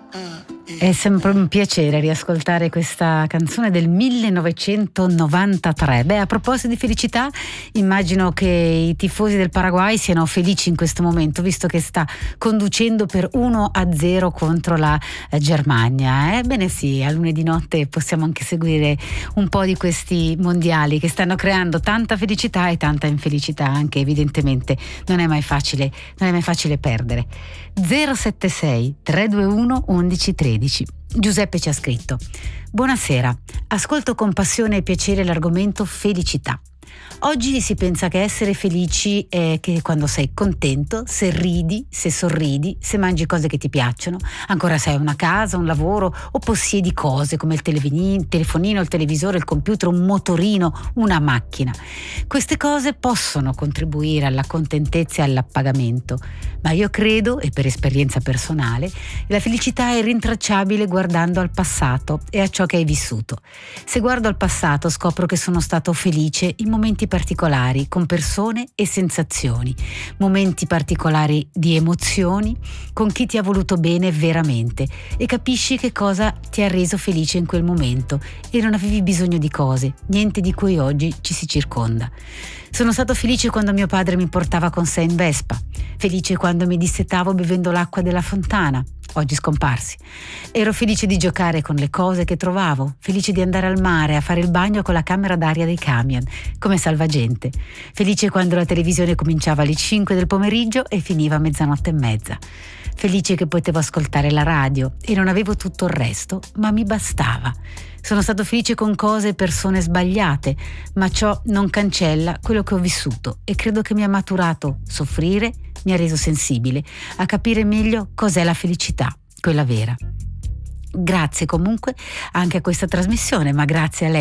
È sempre un piacere riascoltare questa canzone del 1993. A proposito di felicità, immagino che i tifosi del Paraguay siano felici in questo momento, visto che sta conducendo per 1-0 contro la Germania. Ebbene sì, a lunedì notte possiamo anche seguire un po' di questi mondiali che stanno creando tanta felicità e tanta infelicità, anche evidentemente non è mai facile perdere. 076 321 1113. Giuseppe ci ha scritto: buonasera, ascolto con passione e piacere l'argomento felicità. Oggi si pensa che essere felici è che quando sei contento, se ridi, se sorridi, se mangi cose che ti piacciono, ancora se hai una casa, un lavoro o possiedi cose come il telefonino, il televisore, il computer, un motorino, una macchina. Queste cose possono contribuire alla contentezza e all'appagamento, ma io credo, e per esperienza personale, la felicità è rintracciabile guardando al passato e a ciò che hai vissuto. Se guardo al passato scopro che sono stato felice in momenti particolari, con persone e sensazioni, momenti particolari di emozioni, con chi ti ha voluto bene veramente, e capisci che cosa ti ha reso felice in quel momento e non avevi bisogno di cose, niente di cui oggi ci si circonda. Sono stato felice quando mio padre mi portava con sé in Vespa, felice quando mi dissetavo bevendo l'acqua della fontana, oggi scomparsi. Ero felice di giocare con le cose che trovavo, felice di andare al mare a fare il bagno con la camera d'aria dei camion, come salvagente, felice quando la televisione cominciava alle 5 del pomeriggio e finiva a 00:30. Felice che potevo ascoltare la radio e non avevo tutto il resto, ma mi bastava. Sono stato felice con cose e persone sbagliate, ma ciò non cancella quello che ho vissuto e credo che mi ha maturato soffrire, mi ha reso sensibile a capire meglio cos'è la felicità, quella vera. Grazie comunque anche a questa trasmissione, ma grazie a lei